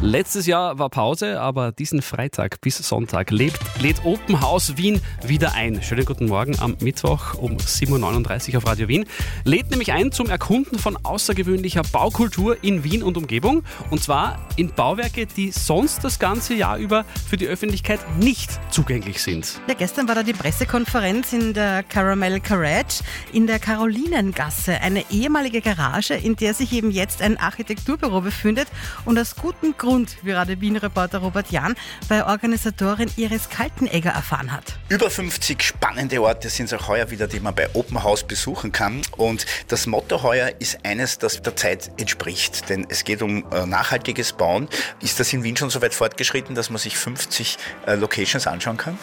Letztes Jahr war Pause, aber diesen Freitag bis Sonntag lädt Open House Wien wieder ein. Schönen guten Morgen am Mittwoch um 7.39 Uhr auf Radio Wien. Lädt nämlich ein zum Erkunden von außergewöhnlicher Baukultur in Wien und Umgebung. Und zwar in Bauwerke, die sonst das ganze Jahr über für die Öffentlichkeit nicht zugänglich sind. Ja, gestern war da die Pressekonferenz in der Caramel Garage in der Karolinengasse. Eine ehemalige Garage, in der sich eben jetzt ein Architekturbüro befindet. Und aus gutem Grund, wie gerade Wien-Reporter Robert Jahn bei Organisatorin Iris Kaltenegger erfahren hat. Über 50 spannende Orte sind es auch heuer wieder, die man bei Open House besuchen kann. Und das Motto heuer ist eines, das der Zeit entspricht. Denn es geht um nachhaltiges Bauen. Ist das in Wien schon so weit fortgeschritten, dass man sich 50 Locations anschauen kann?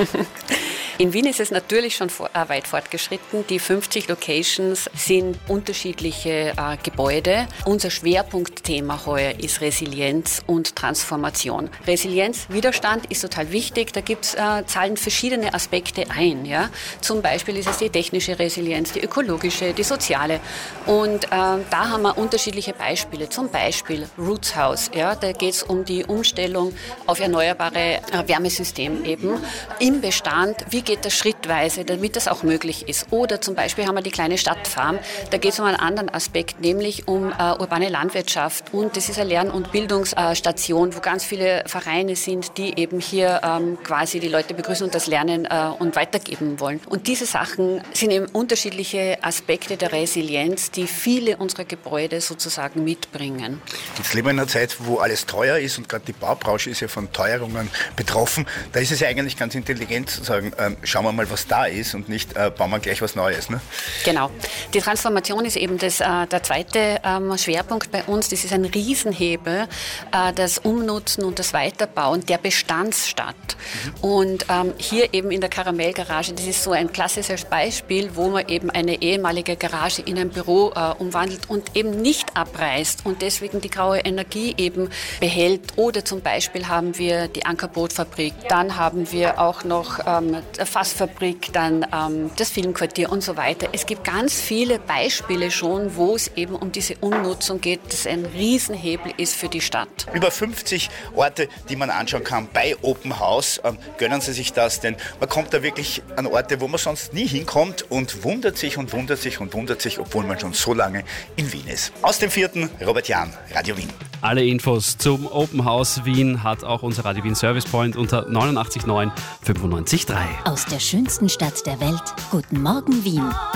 In Wien ist es natürlich schon weit fortgeschritten. Die 50 Locations sind unterschiedliche Gebäude. Unser Schwerpunktthema heuer ist Resilienz und Transformation. Resilienz, Widerstand ist total wichtig. Da zahlen verschiedene Aspekte ein. Ja? Zum Beispiel ist es die technische Resilienz, die ökologische, die soziale. Und da haben wir unterschiedliche Beispiele. Zum Beispiel Roots House. Ja? Da geht es um die Umstellung auf erneuerbare Wärmesystem eben im Bestand. Wie geht das schrittweise, damit das auch möglich ist? Oder zum Beispiel haben wir die kleine Stadtfarm. Da geht es um einen anderen Aspekt, nämlich um urbane Landwirtschaft. Und das ist eine Lern- und Bildungsstation, wo ganz viele Vereine sind, die eben hier quasi die Leute begrüßen und das lernen und weitergeben wollen. Und diese Sachen sind eben unterschiedliche Aspekte der Resilienz, die viele unserer Gebäude sozusagen mitbringen. Jetzt leben wir in einer Zeit, wo alles teuer ist und gerade die Baubranche ist ja von Teuerungen betroffen. Da ist es ja eigentlich ganz intelligent zu sagen, schauen wir mal, was da ist und nicht bauen wir gleich was Neues. Ne? Genau. Die Transformation ist eben der zweite Schwerpunkt bei uns. Das ist ein Riesenhebel, das Umnutzen und das Weiterbauen der Bestandsstadt. Und hier eben in der Caramel Garage, das ist so ein klassisches Beispiel, wo man eben eine ehemalige Garage in ein Büro umwandelt und eben nicht abreißt und deswegen die graue Energie eben behält. Oder zum Beispiel haben wir die Ankerbootfabrik, dann haben wir auch noch Fassfabrik, dann das Filmquartier und so weiter. Es gibt ganz viele Beispiele schon, wo es eben um diese Umnutzung geht, das ein Riesenhebel ist für die Stadt. Über 50 Orte, die man anschauen kann bei Open House. Gönnen Sie sich das, denn man kommt da wirklich an Orte, wo man sonst nie hinkommt und wundert sich, obwohl man schon so lange in Wien ist. Aus dem 4. Robert Jahn, Radio Wien. Alle Infos zum Open House Wien hat auch unser Radio Wien Service Point unter 89.9 95.3. Aus der schönsten Stadt der Welt. Guten Morgen, Wien.